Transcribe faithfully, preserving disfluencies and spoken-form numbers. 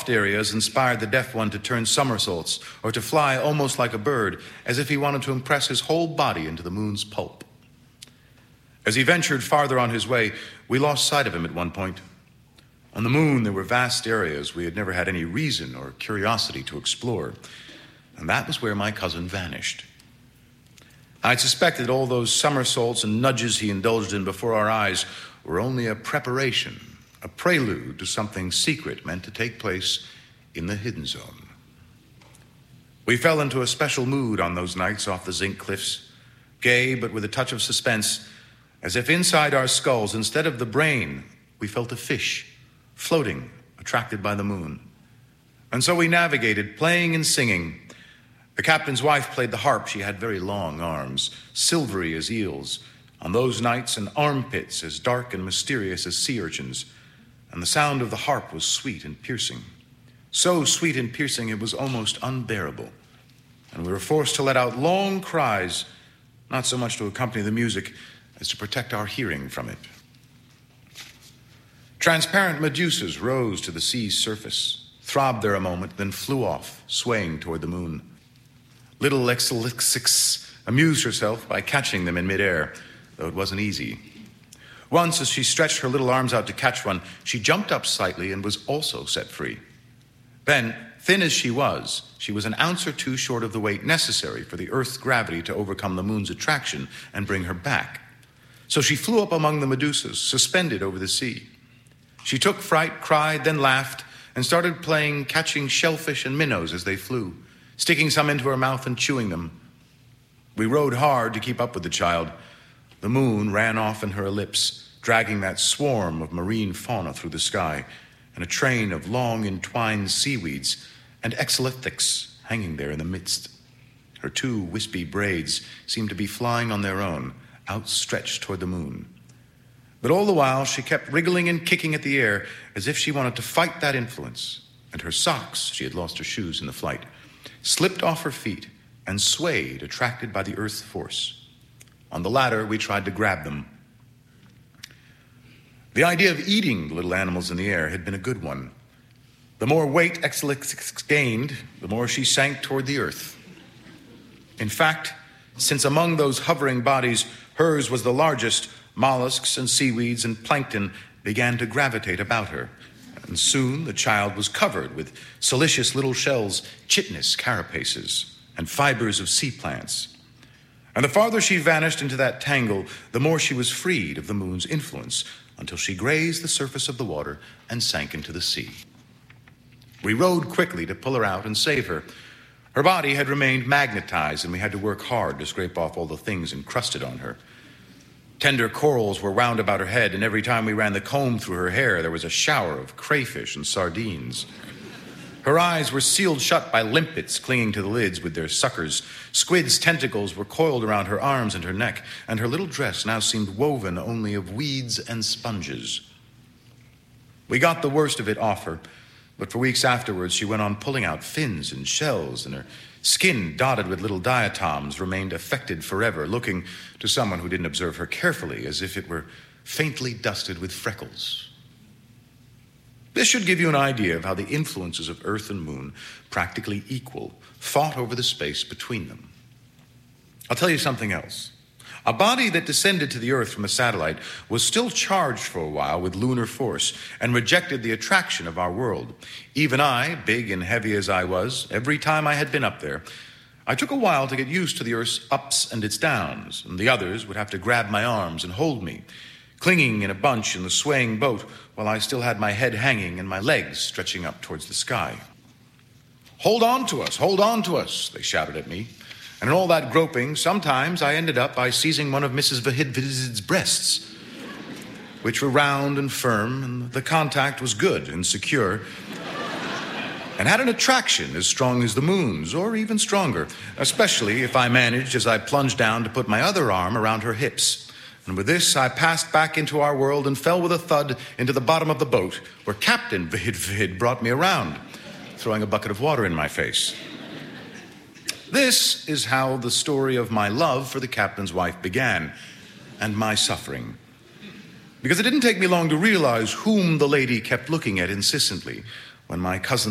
soft areas inspired the deaf one to turn somersaults or to fly almost like a bird, as if he wanted to impress his whole body into the moon's pulp. As he ventured farther on his way, we lost sight of him at one point. On the moon, there were vast areas we had never had any reason or curiosity to explore, and that was where my cousin vanished. I'd suspected all those somersaults and nudges he indulged in before our eyes were only a preparation, a prelude to something secret meant to take place in the hidden zone. We fell into a special mood on those nights off the zinc cliffs, gay but with a touch of suspense, as if inside our skulls, instead of the brain, we felt a fish, floating, attracted by the moon. And so we navigated, playing and singing. The captain's wife played the harp. She had very long arms, silvery as eels. On those nights, and armpits as dark and mysterious as sea urchins. And the sound of the harp was sweet and piercing. So sweet and piercing it was almost unbearable. And we were forced to let out long cries, not so much to accompany the music as to protect our hearing from it. Transparent medusas rose to the sea's surface, throbbed there a moment, then flew off, swaying toward the moon. Little Exelixix amused herself by catching them in midair, though it wasn't easy. Once, as she stretched her little arms out to catch one, she jumped up slightly and was also set free. Then, thin as she was, she was an ounce or two short of the weight necessary for the Earth's gravity to overcome the moon's attraction and bring her back. So she flew up among the medusas, suspended over the sea. She took fright, cried, then laughed, and started playing catching shellfish and minnows as they flew, sticking some into her mouth and chewing them. We rowed hard to keep up with the child. The moon ran off in her ellipse, dragging that swarm of marine fauna through the sky, and a train of long entwined seaweeds and exolithics hanging there in the midst. Her two wispy braids seemed to be flying on their own, outstretched toward the moon. But all the while, she kept wriggling and kicking at the air as if she wanted to fight that influence, and her socks, she had lost her shoes in the flight, slipped off her feet and swayed, attracted by the Earth's force. On the latter, we tried to grab them. The idea of eating the little animals in the air had been a good one. The more weight Exelixix gained, the more she sank toward the Earth. In fact, since among those hovering bodies, hers was the largest, mollusks and seaweeds and plankton began to gravitate about her, and soon the child was covered with silicious little shells, chitinous carapaces, and fibers of sea plants. And the farther she vanished into that tangle, the more she was freed of the moon's influence, until she grazed the surface of the water and sank into the sea. We rowed quickly to pull her out and save her. Her body had remained magnetized, and we had to work hard to scrape off all the things encrusted on her. Tender corals were wound about her head, and every time we ran the comb through her hair, there was a shower of crayfish and sardines. Her eyes were sealed shut by limpets clinging to the lids with their suckers. Squid's tentacles were coiled around her arms and her neck, and her little dress now seemed woven only of weeds and sponges. We got the worst of it off her, but for weeks afterwards she went on pulling out fins and shells, and her skin, dotted with little diatoms, remained affected forever, looking, to someone who didn't observe her carefully, as if it were faintly dusted with freckles. This should give you an idea of how the influences of Earth and Moon, practically equal, fought over the space between them. I'll tell you something else. A body that descended to the Earth from a satellite was still charged for a while with lunar force and rejected the attraction of our world. Even I, big and heavy as I was, every time I had been up there, I took a while to get used to the Earth's ups and its downs, and the others would have to grab my arms and hold me, clinging in a bunch in the swaying boat while I still had my head hanging and my legs stretching up towards the sky. "Hold on to us, hold on to us," they shouted at me. And in all that groping, sometimes I ended up by seizing one of Missus Vahid's breasts, which were round and firm, and the contact was good and secure, and had an attraction as strong as the moon's, or even stronger, especially if I managed, as I plunged down, to put my other arm around her hips. And with this, I passed back into our world and fell with a thud into the bottom of the boat, where Captain Vahid Vahid brought me around, throwing a bucket of water in my face. This is how the story of my love for the captain's wife began, and my suffering. Because it didn't take me long to realize whom the lady kept looking at insistently when my cousin